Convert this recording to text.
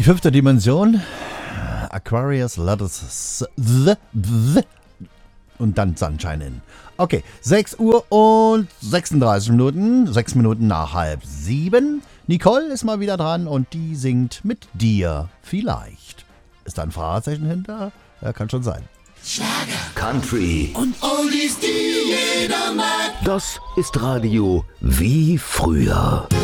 Die 5. Dimension. Aquarius Letters und dann Sunshine in. Okay, 6 Uhr und 36 Minuten. 6 Minuten nach 6:30. Nicole ist mal wieder dran und die singt mit dir vielleicht. Ist da ein Fragezeichen hinter? Ja, kann schon sein. Schlager, Country und Oldies, die jeder mag. Das ist Radio wie früher.